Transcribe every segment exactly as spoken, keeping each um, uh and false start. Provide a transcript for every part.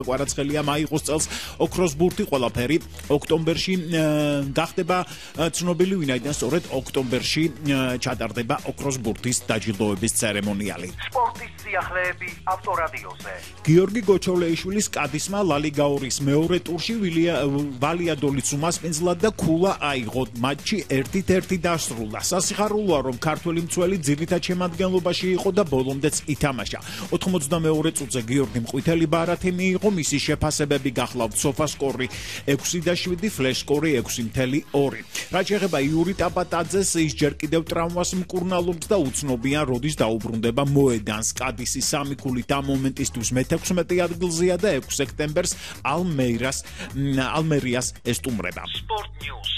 კვარაცხელია მაიღოს წელს ოქროს ბურთი ყველაფერი ოქტომბერში გახდება ცნობილი ვინაიდან სწორედ ოქტომბერში ჩატარდება ოქროს ბურთის დაჯილდოების ცერემონიალი. სპორტის სიახლეები ავტორადიოზე. გიორგი გოჩოლეიშვილის კადისმა ლალიგაურის მეორე ტურში ვალიადოლიც უმასპინძლა და ქულა აიღო. მატჩი ერთ-ერთი დასრულდა. სასიხარულოა რომ ქართველი მცველი ძირითად შემადგენლობაში იყო და ბოლომდეც ითამაშა. ოთხმოცდამეორე წუთზე გიორგი მყვითელი ბარათი მიიღო. მისი შეფასებები გახლავთ სოფასკორი ექვსი და შვიდი, ფლეშკორი ექვსი და ორი. რაც შეეხება იური ტაპატაძეს, ის ჯერ კიდევ ტრავმას მკურნალობს და უცნობია როდის დაუბრუნდება მოედანს. კადისი სამი ქულით ამ მომენტისთვის მეთექვსმეტე ადგილზეა და ექვსი სექტემბერს ალმეირას ალმერიას ესტუმრება. Sport News.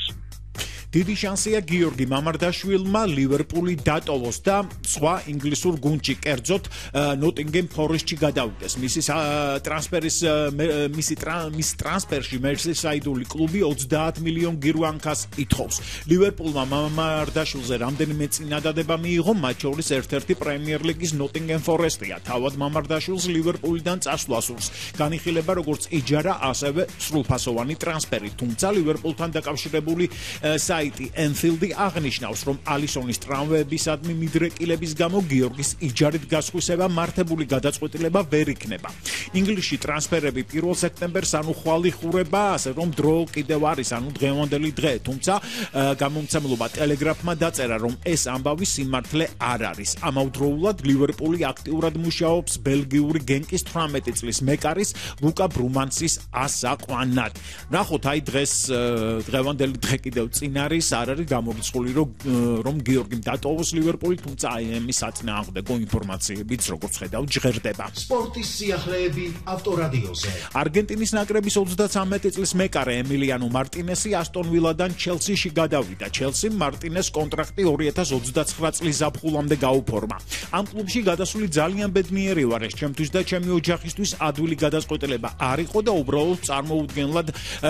დიდი შანსია გიორგი მამარდაშვილმა ლივერპული დატოვოს და სხვა ინგლისურ გუნდში, კერძოდ ნოტინგემ ფორესტში გადავიდეს. მისი ტრანსფერის მისი მის ტრანსფერში მერსისაიდული კლუბი ოცდაათ მილიონ გირვანკას ითხოვს. ლივერპულმა მამარდაშვილზე რამდენიმე წინადადება მიიღო, მათ შორის ერთ-ერთი პრემიერ ლიგის ნოტინგემ ფორესტია. თავად მამარდაშვილს ლივერპულიდან წასვლა სურს. განიხილება როგორც იჯარა, ასევე სრულფასოვანი ტრანსფერი, თუმცა ლივერპულთან დაკავშირებული საიტი Enfield აღნიშნავს, რომ ალისონის ტრავმებისადმი მიდრეკილების გამო გიორგის იჯარით გასხვისება მართებული გადაწყვეტილება ვერ იქნება. ინგლისში ტრანსფერები პირველ სექტემბერს ანუ ხვალ იხურება, ასე რომ დრო კიდევ არის, ანუ დღევანდელი დღე, თუმცა გამომცემლობა ტელეგრაფმა დაწერა, რომ ეს ამბავი სიმართლე არ არის. ამავდროულად ლივერპული აქტიურად მუშაობს ბელგიური გენკის თვრამეტი წლის მეკარის ლუკა ბრუმანსის ასაყვანად. ნახოთ, აი დღეს დღევანდელი დღე კიდევ წინ არის, არ არის გამორიცხული, რომ გიორგიმ დატოვოს ლივერპული, თუმცა აი ამის საწინააღმდეგო ინფორმაციებიც, როგორც ხედავთ, ჟღერდება. სპორტის სიახლეები ავტორადიოზე. არგენტინის ნაკრების ოცდათვრამეტი წლის მეკარე ემილიანო მარტინესი ასტონ ვილადან ჩელსიში გადავიდა. ჩელსიმ მარტინეს კონტრაქტი ორი ათას ოცდაცხრა წლის ზაფხულამდე გაუფორმა. ამ კლუბში გადასული ძალიან ბედნიერი ვარ, ეს ჩემთვის და ჩემი ოჯახისთვის ადვილი გადაწყვეტილება არ იყო და უბრალოდ წარმოუდგენლად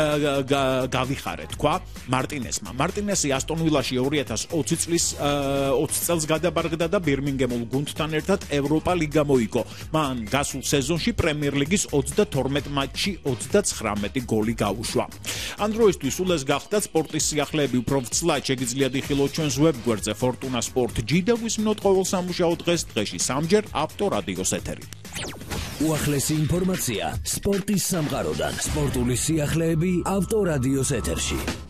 გავიხარე, თქვა მარტინესმა. მარტინესი ასტონ ვილაში ორი ათას ოცი წლის ოცი წელს გადაბარგდა და ბირმინგემულ გუნდთან ერთად ევროპა ლიგა მოიგო. მან გასულ სეზონში პრემიერ ლიგის ოცდათორმეტ მატჩში ოცდაცხრამეტი გოლი გაუშვა. ამ დროისთვის სულ ეს გახდათ სპორტის სიახლეები, უფრო ვცლად შეგიძლიათ იხილოთ ჩვენს ვებგვერდზე Fortuna Sport ჯი და გვისმინოთ ყოველ სამუშაო დღეს, დღეში სამჯერ ავტორადიოს ეთერი. უახლესი ინფორმაცია სპორტის სამყაროდან. სპორტული სიახლეები ავტორადიოს ეთერში.